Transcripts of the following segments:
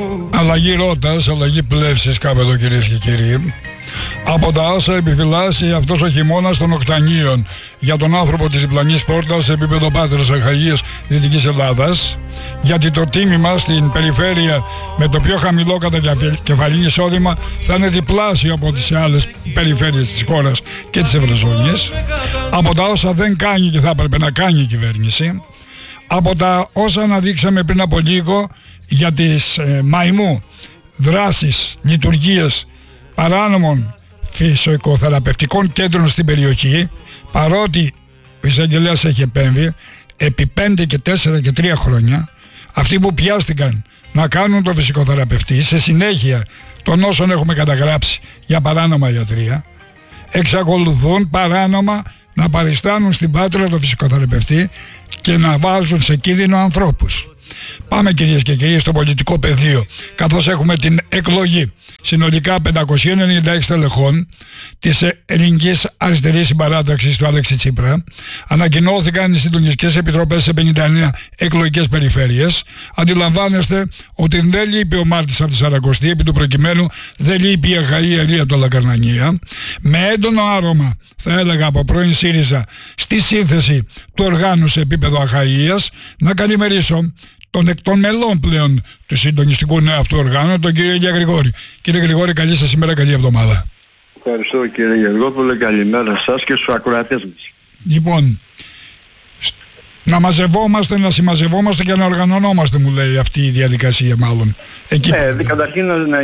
Αλλαγή ρότας, αλλαγή πλεύσης κάπου εδώ κυρίες και κύριοι. Από τα όσα επιφυλάσσει αυτός ο χειμώνας των Οκτανίων για τον άνθρωπο της διπλανής πόρτας σε επίπεδο Πάτρας Αχαΐας Δυτικής Ελλάδας, γιατί το τίμημα στην περιφέρεια με το πιο χαμηλό κατακεφαλήν εισόδημα θα είναι διπλάσιο από τις άλλες περιφέρειες της χώρας και της Ευρωζώνης, από τα όσα δεν κάνει και θα έπρεπε να κάνει η κυβέρνηση, από τα όσα αναδείξαμε πριν από λίγο για τις μαϊμού δράσεις, λειτουργίες παράνομων φυσικοθεραπευτικών κέντρων στην περιοχή, παρότι ο εισαγγελέας έχει επέμβει επί 5 και 4 και 3 χρόνια, αυτοί που πιάστηκαν να κάνουν το φυσικοθεραπευτή σε συνέχεια των όσων έχουμε καταγράψει για παράνομα ιατρία, εξακολουθούν παράνομα να παριστάνουν στην Πάτρα το φυσικοθεραπευτή και να βάζουν σε κίνδυνο ανθρώπους. Πάμε κυρίες και κύριοι στο πολιτικό πεδίο, καθώς έχουμε την εκλογή συνολικά 596 τελεχών της Ελληνικής Αριστερής Συμπαράταξης του Αλέξη Τσίπρα. Ανακοινώθηκαν οι συντονιστικές επιτροπές σε 59 εκλογικές περιφέρειες. Αντιλαμβάνεστε ότι δεν λείπει ο Μάρτης από τη Σαρακοστή, επί του προκειμένου δεν λείπει η Αχαΐα Ελία του Αλακαρνανία. Με έντονο άρωμα, θα έλεγα από πρώην ΣΥΡΙΖΑ, στη σύνθεση του οργάνου σε επίπεδο Αχαΐας, να καλημερίσω των εκ των μελών πλέον του συντονιστικού νέου αυτού οργάνου, τον κύριο Ηλία Γρηγόρη. Κύριε Γρηγόρη, καλή σας ημέρα, καλή εβδομάδα. Ευχαριστώ κύριε Γεργόπουλε, καλημέρα σας και στους ακροατές μας. Λοιπόν, να μαζευόμαστε, να συμμαζευόμαστε και να οργανωνόμαστε, μου λέει αυτή η διαδικασία μάλλον. Εκεί καταρχήν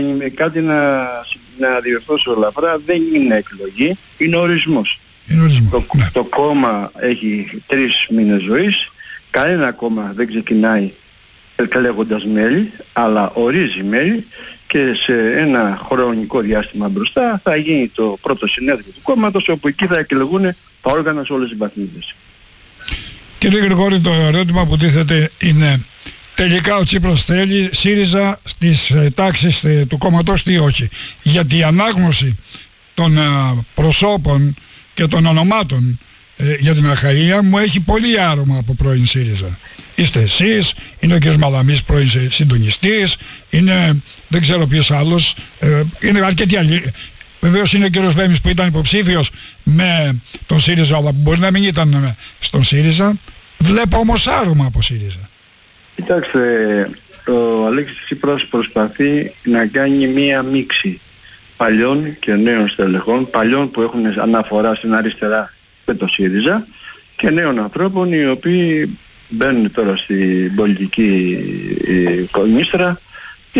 να διορθώσω ελαφρά, δεν είναι εκλογή, είναι ορισμός. Είναι ορισμός, το κόμμα έχει 3 μήνες ζωής, κανένα κόμμα δεν ξεκινάει εκλέγοντας μέλη, αλλά ορίζει μέλη και σε ένα χρονικό διάστημα μπροστά θα γίνει το πρώτο συνέδριο του κόμματος, όπου εκεί θα εκλεγούν τα όργανα σε όλες τις βαθμίδες. Κύριε Γρηγόρη, το ερώτημα που τίθεται είναι τελικά ο Τσίπρας θέλει ΣΥΡΙΖΑ στις τάξεις του κόμματος ή όχι? Γιατί η ανάγνωση των προσώπων και των ονομάτων για την Αχαΐα μου έχει πολύ άρωμα από πρώην ΣΥΡΙΖΑ. Είστε εσείς, είναι ο κ. Μαλαμής πρώην συντονιστής, είναι δεν ξέρω ποιος άλλος, είναι αρκετοί άλλοι. Βεβαίως είναι ο κ. Βέμης που ήταν υποψήφιος με τον ΣΥΡΙΖΑ, αλλά που μπορεί να μην ήταν στον ΣΥΡΙΖΑ. Βλέπω όμως άρωμα από ΣΥΡΙΖΑ. Κοιτάξτε, ο Αλέξης Τσίπρας προσπαθεί να κάνει μία μίξη παλιών και νέων στελεχών, παλιών που έχουν αναφορά στην αριστερά με το ΣΥΡΙΖΑ και νέων ανθρώπων οι οποίοι μπαίνουν τώρα στην πολιτική κονίστρα και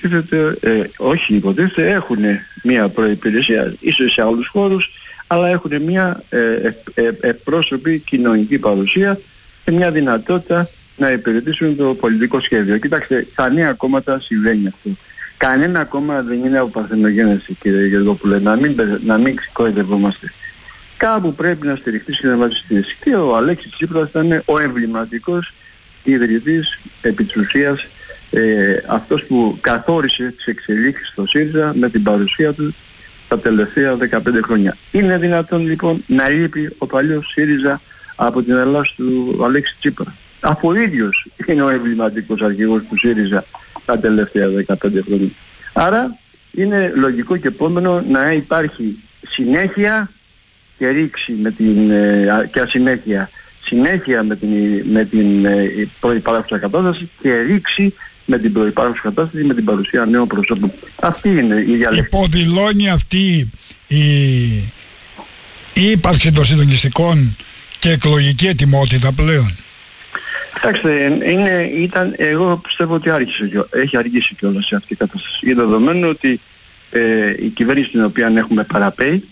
υποτίθεται έχουν μια προϋπηρεσία ίσως σε άλλους χώρους, αλλά έχουν μια πρόσωπη κοινωνική παρουσία και μια δυνατότητα να υπηρετήσουν το πολιτικό σχέδιο. Κοιτάξτε, στα νέα κόμματα συμβαίνει αυτό. Κανένα κόμμα δεν είναι από παρθενογένεση, κύριε Γεργόπουλε, να μην κοροϊδευόμαστε. Κάπου πρέπει να στηριχτεί και να βασιστείς. Και ο Αλέξης Τσίπρας ήταν ο εμβληματικός ιδρυτής επί της ουσίας, αυτός που καθόρισε τις εξελίξεις στο ΣΥΡΙΖΑ με την παρουσία του τα τελευταία 15 χρόνια. Είναι δυνατόν λοιπόν να λείπει ο παλιός ΣΥΡΙΖΑ από την Ελλάς του Αλέξη Τσίπρα, αφού ο ίδιος είναι ο εμβληματικός αρχηγός του ΣΥΡΙΖΑ τα τελευταία 15 χρόνια? Άρα είναι λογικό και επόμενο να υπάρχει συνέχεια και ρήξη και ασυνέχεια. Συνέχεια με την προϋπάρχουσα κατάσταση και ρήξη με την προϋπάρχουσα κατάσταση με την παρουσία νέων προσώπων. Αυτή είναι η διαλεκτική. Υποδηλώνει αυτή η ύπαρξη των συντονιστικών και εκλογική ετοιμότητα πλέον? Κοιτάξτε, εγώ πιστεύω ότι έχει αργήσει κιόλας σε αυτή η κατάσταση. Είναι δεδομένο ότι η κυβέρνηση την οποία έχουμε παραπέει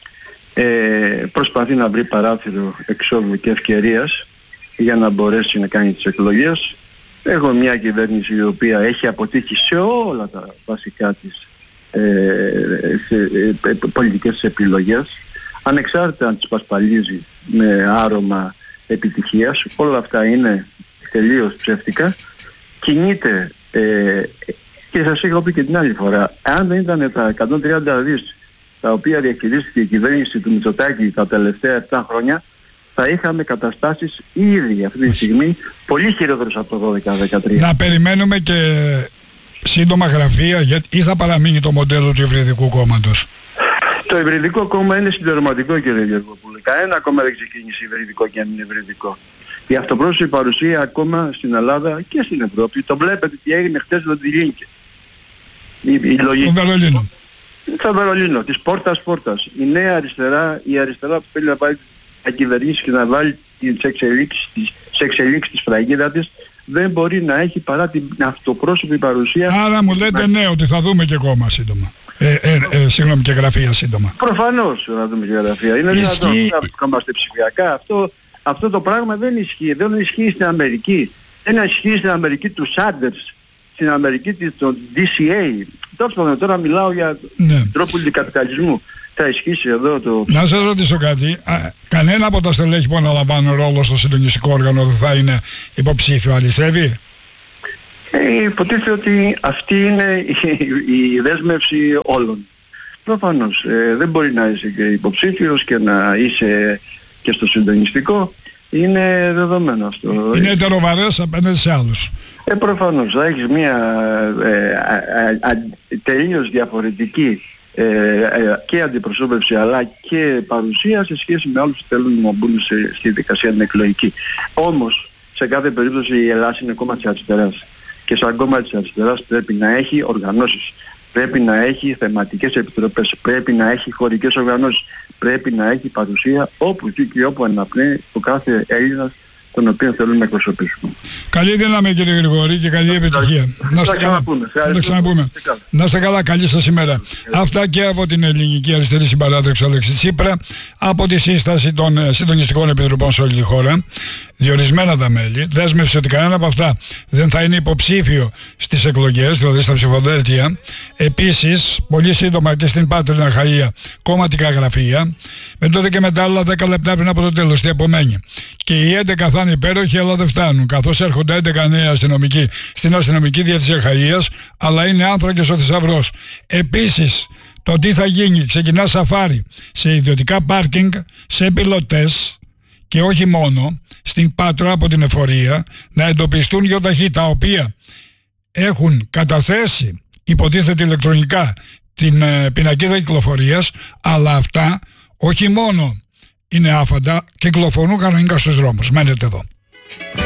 προσπαθεί να βρει παράθυρο εξόδου και ευκαιρίας για να μπορέσει να κάνει τις εκλογές. Έχω μια κυβέρνηση η οποία έχει αποτύχει σε όλα τα βασικά της πολιτικές επιλογές, ανεξάρτητα αν τις πασπαλίζει με άρωμα επιτυχίας. Όλα αυτά είναι τελείως ψεύτικα. Κινείται και σας είχα πει και την άλλη φορά, αν δεν ήταν τα 130 δις τα οποία διαχειρίστηκε η κυβέρνηση του Μητσοτάκη τα τελευταία 7 χρόνια, θα είχαμε καταστάσεις ήδη αυτή τη στιγμή πολύ χειρότερες από το 12-13. Να περιμένουμε και σύντομα γραφεία ή θα παραμείνει το μοντέλο του Υβριδικού Κόμματος? Το Υβριδικό Κόμμα είναι συνταγματικό, κύριε Γεωργόπουλε. Κανένα κόμμα δεν ξεκίνησε υβριδικό και αν είναι υβριδικό. Η αυτοπρόσωπη παρουσία ακόμα στην Ελλάδα και στην Ευρώπη, το βλέπετε τι έγινε χτες με τη Λίνκε. Η λογική. Το Βερολίνο. Το Βερολίνο, της πόρτας. Η νέα αριστερά, η αριστερά που θέλει να πάρει να κυβερνήσει και να βάλει τις εξελίξεις της φραγίδα της, δεν μπορεί να έχει παρά την αυτοπρόσωπη παρουσία. Άρα μου λέτε ναι, ότι θα δούμε και κόμμα σύντομα. Συγγνώμη, και γραφεία σύντομα. Προφανώς θα δούμε και γραφεία. Είναι δυνατόν να είμαστε ψηφιακά. Αυτό το πράγμα δεν ισχύει. Δεν ισχύει στην Αμερική. Δεν ισχύει στην Αμερική του Sanders, στην Αμερική του DCA. Τώρα μιλάω για τρόπο του καπιταλισμού. Θα ισχύσει εδώ το... Να σας ρωτήσω κάτι. Κανένα από τα στελέχη που αναλαμβάνουν ρόλο στο συντονιστικό όργανο δεν θα είναι υποψήφιο, αληθεύει? Υποτίθεται ότι αυτή είναι η δέσμευση όλων. Προφανώς δεν μπορεί να είσαι και υποψήφιος και να είσαι και στο συντονιστικό. Είναι δεδομένο αυτό. Είναι ετεροβαρές απέναντι σε άλλους. Προφανώς θα έχεις μια τελείως διαφορετική και αντιπροσώπευση αλλά και παρουσία σε σχέση με άλλους που θέλουν να μπουν στη δικασία την εκλογική. Όμως σε κάθε περίπτωση η Ελλάδα είναι κόμμα της αριστεράς και σαν κόμμα της αριστεράς πρέπει να έχει οργανώσεις, πρέπει να έχει θεματικές επιτροπές, πρέπει να έχει χωρικές οργανώσεις, πρέπει να έχει παρουσία όπου και όπου αναπνέει ο κάθε Έλληνας τον οποίο θέλουμε να εκπροσωπήσουμε. Καλή δύναμη, κύριε Γρηγόρη, και καλή επιτυχία. Να είστε καλά. Να τα ξαναπούμε. Να είστε καλά, καλή σας ημέρα. Αυτά και από την Ελληνική Αριστερή Συμπαράταξη Αλέξη Τσίπρα, από τη σύσταση των συντονιστικών επιτροπών σε όλη τη χώρα. Διορισμένα τα μέλη, δέσμευση ότι κανένα από αυτά δεν θα είναι υποψήφιο στις εκλογές, δηλαδή στα ψηφοδέλτια. Επίσης, πολύ σύντομα και στην Πάτρινα Αχαΐα, κομματικά γραφεία. Με τότε και μετά άλλα 10 λεπτά πριν από το τέλος, τι απομένει. Και οι 11 θα είναι υπέροχοι, αλλά δεν φτάνουν. Καθώς έρχονται 11 νέοι αστυνομικοί στην αστυνομική διεύθυνση Αχαΐας, αλλά είναι άνθρακες ο θησαυρός. Επίσης, το τι θα γίνει, ξεκινά σαφάρι σε ιδιωτικά πάρκινγκ, σε πιλωτές και όχι μόνο, στην Πάτρα από την εφορία, να εντοπιστούν γιοταχή τα οποία έχουν καταθέσει, υποτίθεται ηλεκτρονικά, την πινακίδα κυκλοφορίας, αλλά αυτά όχι μόνο είναι άφαντα, κυκλοφορούν κανονικά στους δρόμους. Μένετε εδώ.